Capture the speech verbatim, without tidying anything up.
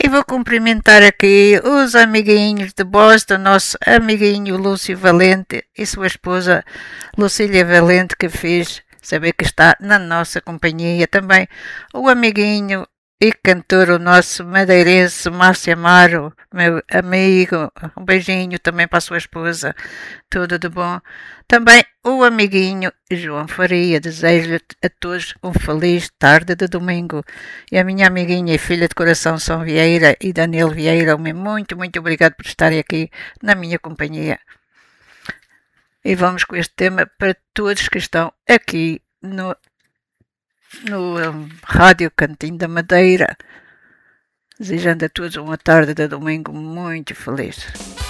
E vou cumprimentar aqui os amiguinhos de Boston, nosso amiguinho Lúcio Valente e sua esposa Lucília Valente, que fez saber que está na nossa companhia. Também o amiguinho e cantor, o nosso madeirense Márcio Amaro, meu amigo. Um beijinho também para a sua esposa. Tudo de bom. Também o amiguinho João Faria. Desejo a todos um feliz tarde de domingo. E a minha amiguinha e filha de coração São Vieira e Daniel Vieira, muito, muito obrigado por estarem aqui na minha companhia. E vamos com este tema para todos que estão aqui no, no um, Rádio Cantinho da Madeira. Desejando a todos uma tarde de domingo muito feliz.